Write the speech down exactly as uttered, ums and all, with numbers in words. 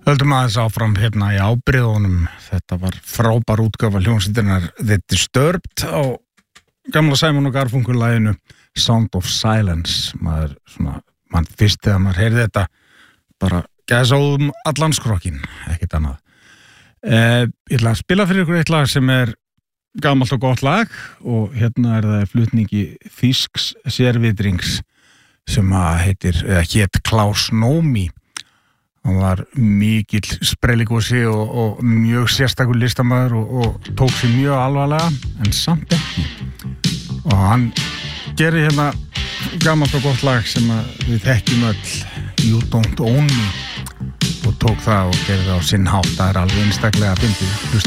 Höldum aðeins áfram hérna í ábreiðunum. Þetta var frábær útgáfa hljómsveitarinnar The Disturbed á gamla Simon og Garfunkel laginu Sound of Silence. Maður svona, mann fyrst þegar maður heyrði þetta bara gæsa út um allan skrokkin, ekkert annað. Eh, ég ætla að spila fyrir ykkur eitt lag sem er gamalt og gott lag og hérna er það flutningi þýsks sérvitrings sem að heitir, eða hét Klaus Nomi. Hann var mikill sprelligósi og, og mjög sérstakur listamaður og, og tók sér mjög alvarlega, en samt ekki. Og hann gerir hérna gamalt og gott lag sem við þekkjum öll, You Don't Own Me, og tók það og gerði það á sinn hátt. Það er alveg einstaklega fyndið.